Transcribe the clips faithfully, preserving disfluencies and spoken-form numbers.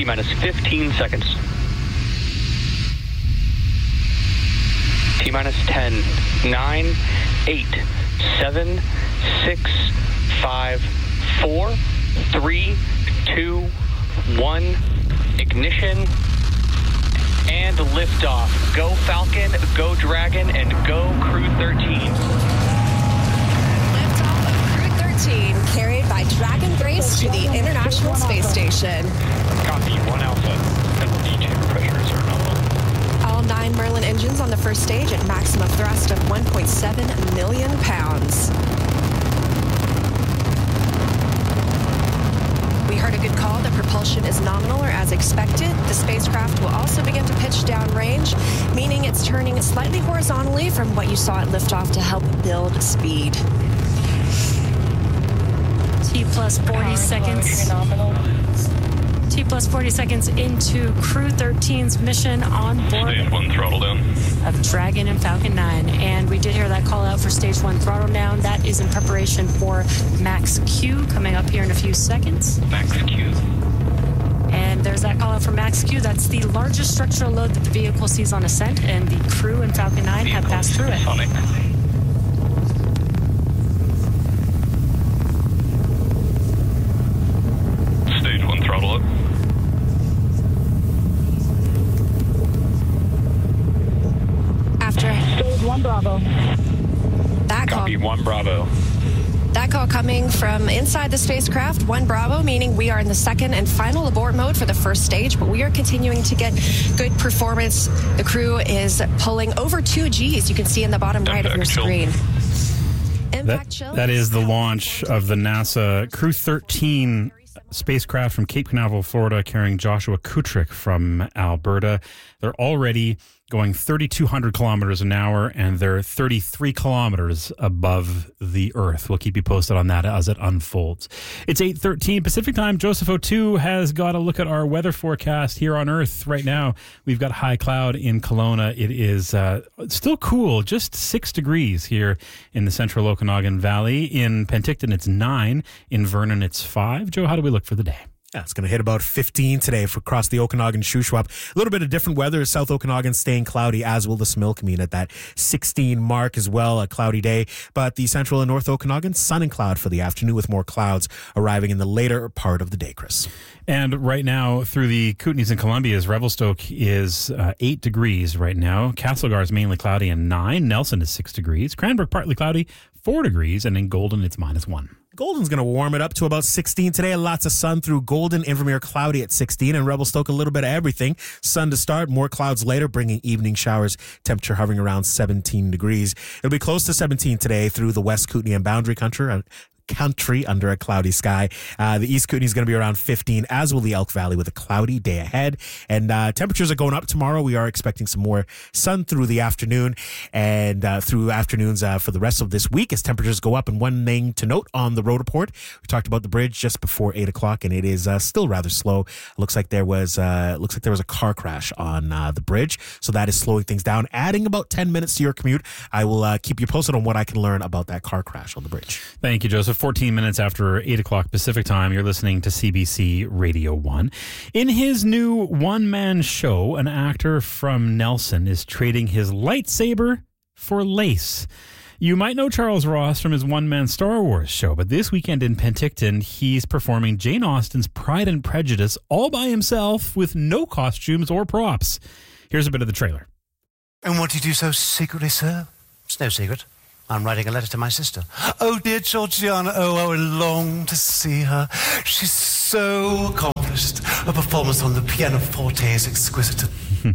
T-minus fifteen seconds. T-minus ten, nine, eight, seven, six, five, four, three, two, one. Ignition and liftoff. Go Falcon, go Dragon, and go Crew thirteen. Liftoff of Crew thirteen, carried by Dragon Grace to the International Space Station. Copy, one Alpha. Penalty chamber pressures are nominal. All nine Merlin engines on the first stage at maximum thrust of one point seven million pounds. We heard a good call that propulsion is nominal or as expected. The spacecraft will also begin to pitch downrange, meaning it's turning slightly horizontally from what you saw at liftoff to help build speed. T plus forty seconds. T plus forty seconds into Crew thirteen's mission on board Stage one throttle down. of Dragon and Falcon nine. And we did hear that call out for stage one throttle down. That is in preparation for Max Q coming up here in a few seconds. Max Q. And there's that call out for Max Q. That's the largest structural load that the vehicle sees on ascent, and the Crew and Falcon nine have passed through it. Sonic. Stage one throttle up. After Stage one Bravo. that call, Copy, one Bravo. that call coming from inside the spacecraft, one Bravo, meaning we are in the second and final abort mode for the first stage, but we are continuing to get good performance. The crew is pulling over two Gs. You can see in the bottom right of your Impact chill. screen. That, Impact chill. that is the launch of the NASA Crew thirteen spacecraft from Cape Canaveral, Florida, carrying Joshua Kutrick from Alberta. They're already going thirty-two hundred kilometers an hour, and they're thirty-three kilometers above the Earth. We'll keep you posted on that as it unfolds. It's eight thirteen Pacific time. Joseph O two has got a look at our weather forecast here on Earth right now. We've got high cloud in Kelowna. It is uh, still cool, just six degrees here in the central Okanagan Valley. In Penticton, it's nine. In Vernon, it's five. Joe, how do we look for the day? Yeah, it's going to hit about fifteen today for across the Okanagan Shuswap. A little bit of different weather. South Okanagan staying cloudy, as will the Smilkameen at that sixteen mark as well. A cloudy day. But the central and north Okanagan, sun and cloud for the afternoon with more clouds arriving in the later part of the day, Chris. And right now, through the Kootenays and Columbia's, Revelstoke is uh, eight degrees right now. Castlegar is mainly cloudy and nine. Nelson is six degrees. Cranbrook partly cloudy, four degrees. And in Golden, it's minus one. Golden's going to warm it up to about sixteen today. Lots of sun through Golden. Invermere cloudy at sixteen. And Revelstoke a little bit of everything. Sun to start, more clouds later, bringing evening showers. Temperature hovering around seventeen degrees. It'll be close to seventeen today through the West Kootenay and Boundary Country. Country under a cloudy sky. Uh, the East Kootenay is going to be around fifteen, as will the Elk Valley, with a cloudy day ahead. And uh, temperatures are going up tomorrow. We are expecting some more sun through the afternoon and uh, through afternoons uh, for the rest of this week as temperatures go up. And one thing to note on the road report, we talked about the bridge just before eight o'clock, and it is uh, still rather slow. Looks like there was uh, looks like there was a car crash on uh, the bridge, so that is slowing things down, adding about ten minutes to your commute. I will uh, keep you posted on what I can learn about that car crash on the bridge. Thank you, Joseph. fourteen minutes after eight o'clock Pacific time, you're listening to C B C Radio one. In his new one-man show, an actor from Nelson is trading his lightsaber for lace. You might know Charles Ross from his one-man Star Wars show, but this weekend in Penticton, he's performing Jane Austen's Pride and Prejudice all by himself with no costumes or props. Here's a bit of the trailer. And what do you do so secretly, sir? It's no secret. I'm writing a letter to my sister. Oh, dear Georgiana, oh, I would long to see her. She's so accomplished. Her performance on the pianoforte is exquisite.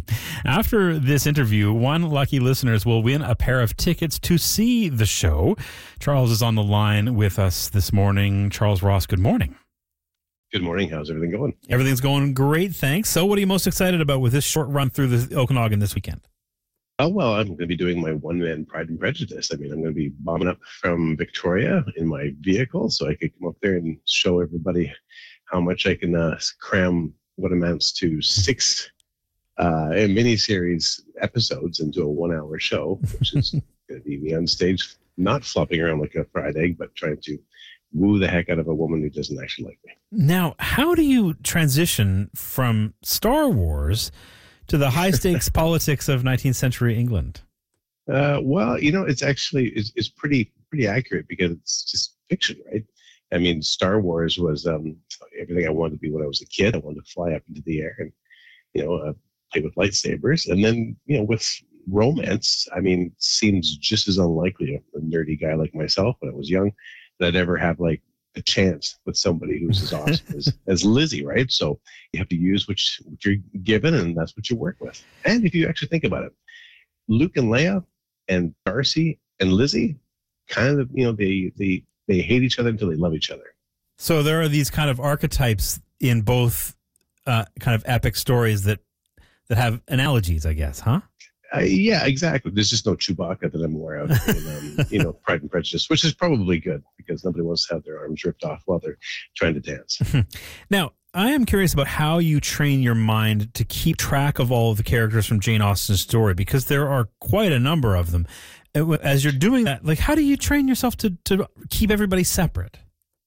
After this interview, one lucky listeners will win a pair of tickets to see the show. Charles is on the line with us this morning. Charles Ross, good morning. Good morning. How's everything going? Everything's going great, thanks. So what are you most excited about with this short run through the Okanagan this weekend? Oh, well, I'm going to be doing my one-man Pride and Prejudice. I mean, I'm going to be bombing up from Victoria in my vehicle so I could come up there and show everybody how much I can uh, cram what amounts to six uh, mini-series episodes into a one-hour show, which is going to be me on stage, not flopping around like a fried egg, but trying to woo the heck out of a woman who doesn't actually like me. Now, how do you transition from Star Wars to the high stakes politics of nineteenth century England? Uh, well, you know, it's actually it's, it's pretty pretty accurate because it's just fiction, right? I mean, Star Wars was um, everything I wanted to be when I was a kid. I wanted to fly up into the air and, you know, uh, play with lightsabers. And then, you know, with romance, I mean, seems just as unlikely, a nerdy guy like myself when I was young, that I'd ever have like a chance with somebody who's as awesome as, as Lizzie, right? So you have to use what, you, what you're given, and that's what you work with. And if you actually think about it, Luke and Leia and Darcy and Lizzie, kind of, you know, they they they hate each other until they love each other. So there are these kind of archetypes in both uh, kind of epic stories that that have analogies, I guess, huh? Uh, yeah, exactly. There's just no Chewbacca that I'm aware of in, um, you know, Pride and Prejudice, which is probably good because nobody wants to have their arms ripped off while they're trying to dance. Now, I am curious about how you train your mind to keep track of all of the characters from Jane Austen's story, because there are quite a number of them. As you're doing that, like, how do you train yourself to, to keep everybody separate?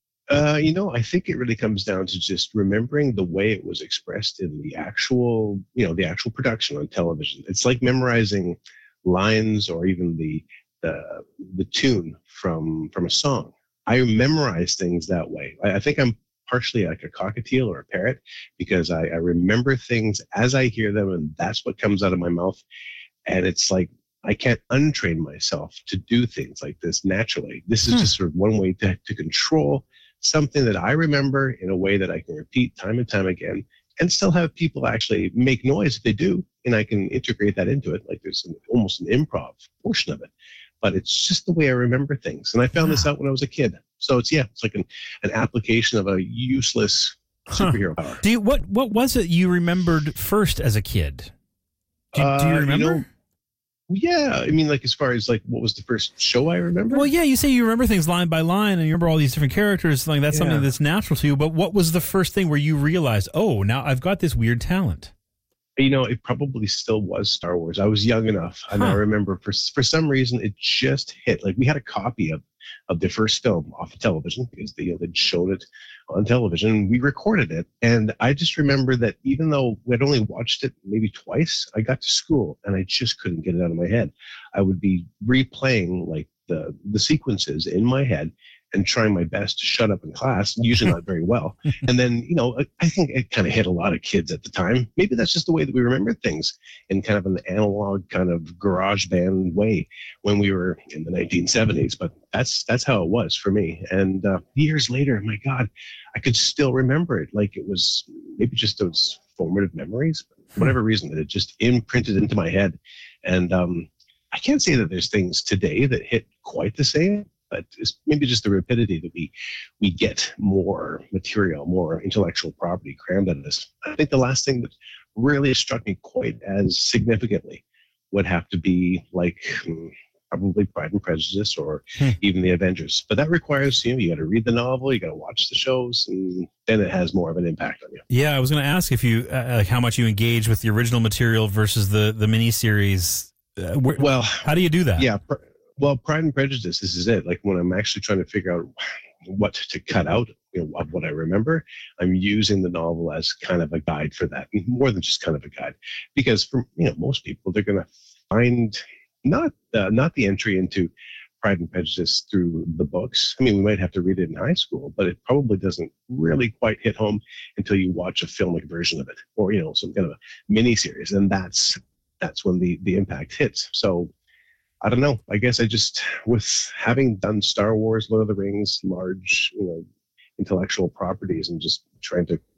Uh, you know, I think it really comes down to just remembering the way it was expressed in the actual, you know, the actual production on television. It's like memorizing lines or even the the, the tune from from a song. I memorize things that way. I, I think I'm partially like a cockatiel or a parrot because I, I remember things as I hear them, and that's what comes out of my mouth. And it's like I can't untrain myself to do things like this naturally. This is hmm. just sort of one way to, to control something that I remember in a way that I can repeat time and time again and still have people actually make noise if they do, and I can integrate that into it. Like there's an, almost an improv portion of it, but it's just the way I remember things. And I found this out when I was a kid. So it's, yeah, it's like an, an application of a useless superhero huh. power. Do you, what, what was it you remembered first as a kid? Do, uh, do you remember? You know, yeah, I mean, like as far as like what was the first show I remember? Well, yeah, you say you remember things line by line, and you remember all these different characters. Like that's yeah. something that's natural to you. But what was the first thing where you realized, oh, now I've got this weird talent? You know, it probably still was Star Wars. I was young enough, and huh. I remember for for some reason it just hit. Like we had a copy of of the first film off of television because they, you know, they'd shown it on television. We recorded it, and I just remember that even though we'd only watched it maybe twice, I got to school and I just couldn't get it out of my head. I would be replaying like the the sequences in my head and trying my best to shut up in class, usually not very well. And then, you know, I think it kind of hit a lot of kids at the time. Maybe that's just the way that we remember things in kind of an analog kind of garage band way when we were in the nineteen seventies. But that's that's how it was for me. And uh, years later, my God, I could still remember it like it was maybe just those formative memories. But for whatever reason, that it just imprinted into my head. And um, I can't say that there's things today that hit quite the same, but it's maybe just the rapidity that we we get more material, more intellectual property crammed at us. I think the last thing that really struck me quite as significantly would have to be like hmm, probably Pride and Prejudice or hmm. even The Avengers. But that requires, you know, you got to read the novel, you got to watch the shows, and then it has more of an impact on you. Yeah, I was going to ask if you uh, like how much you engage with the original material versus the the miniseries. Uh, where, well, how do you do that? Yeah. Pr- Well, Pride and Prejudice, this is it. Like when I'm actually trying to figure out what to cut out, you know, of what I remember, I'm using the novel as kind of a guide for that, more than just kind of a guide. Because for, you know, most people, they're going to find not uh, not the entry into Pride and Prejudice through the books. I mean, we might have to read it in high school, but it probably doesn't really quite hit home until you watch a filmic version of it, or, you know, some kind of a mini series, and that's that's when the the impact hits. So I don't know. I guess I just, with having done Star Wars, Lord of the Rings, large, you know, intellectual properties, and just trying to